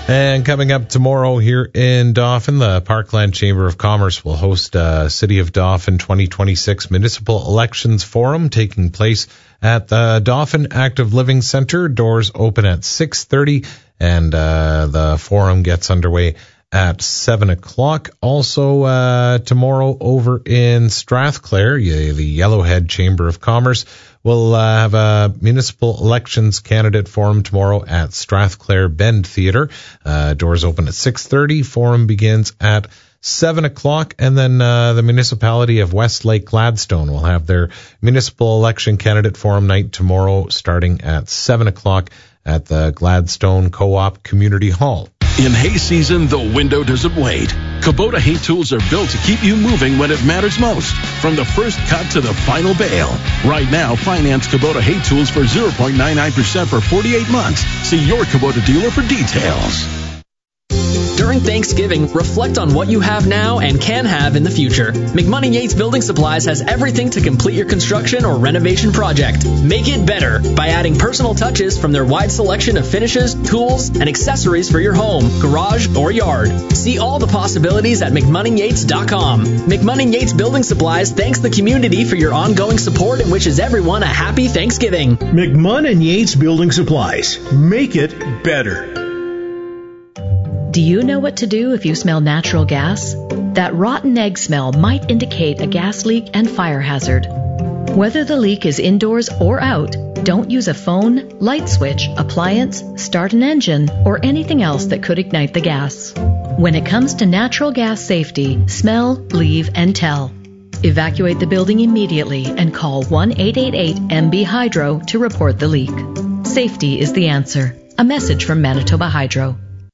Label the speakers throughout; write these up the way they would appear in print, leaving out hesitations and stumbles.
Speaker 1: And coming up tomorrow here in Dauphin, the Parkland Chamber of Commerce will host a City of Dauphin 2026 Municipal Elections Forum taking place at the Dauphin Active Living Center. Doors open at 6:30 and the forum gets underway at 7 o'clock. Also, tomorrow over in Strathclair, the Yellowhead Chamber of Commerce will have a municipal elections candidate forum tomorrow at Strathclair Bend Theatre. Doors open at 6:30. Forum begins at 7 o'clock. And then the municipality of Westlake Gladstone will have their municipal election candidate forum night tomorrow starting at 7 o'clock at the Gladstone Co-op Community Hall.
Speaker 2: In hay season, the window doesn't wait. Kubota hay tools are built to keep you moving when it matters most, from the first cut to the final bale. Right now, finance Kubota hay tools for 0.99% for 48 months. See your Kubota dealer for details.
Speaker 3: During Thanksgiving, reflect on what you have now and can have in the future. McMoney Yates Building Supplies has everything to complete your construction or renovation project. Make it better by adding personal touches from their wide selection of finishes, tools, and accessories for your home, garage, or yard. See all the possibilities at McMoneyYates.com. McMoney Yates Building Supplies thanks the community for your ongoing support and wishes everyone a happy Thanksgiving.
Speaker 4: McMoney Yates Building Supplies. Make it better.
Speaker 5: Do you know what to do if you smell natural gas? That rotten egg smell might indicate a gas leak and fire hazard. Whether the leak is indoors or out, don't use a phone, light switch, appliance, start an engine, or anything else that could ignite the gas. When it comes to natural gas safety, smell, leave, and tell. Evacuate the building immediately and call 1-888-MB-HYDRO to report the leak. Safety is the answer. A message from Manitoba Hydro.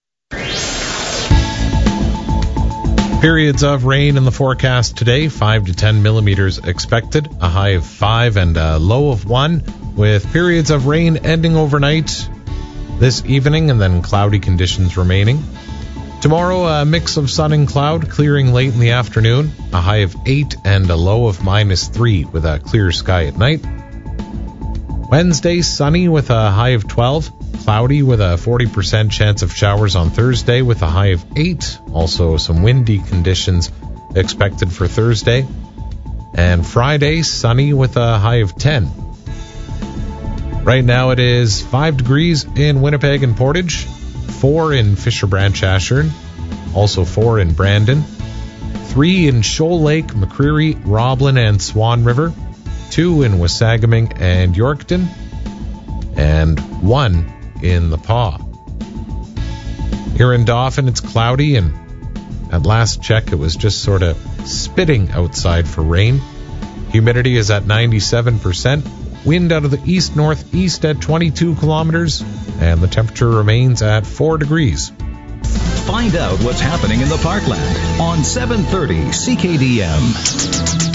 Speaker 1: Periods of rain in the forecast today, 5 to 10 millimeters expected, a high of 5 and a low of 1, with periods of rain ending overnight this evening and then cloudy conditions remaining. Tomorrow, a mix of sun and cloud, clearing late in the afternoon, a high of 8 and a low of -3 with a clear sky at night. Wednesday, sunny with a high of 12. Cloudy with a 40% chance of showers on Thursday with a high of 8. Also some windy conditions expected for Thursday. And Friday, sunny with a high of 10. Right now it is 5 degrees in Winnipeg and Portage, 4 in Fisher Branch Ashern, also 4 in Brandon, 3 in Shoal Lake, McCreary, Roblin, and Swan River, 2 in Wasagaming and Yorkton, and 1 in the Paw. Here in Dauphin, it's cloudy, and at last check, it was just sort of spitting outside for rain. Humidity is at 97%. Wind out of the east-northeast at 22 kilometers, and the temperature remains at 4 degrees.
Speaker 6: Find out what's happening in the Parkland on 730 CKDM.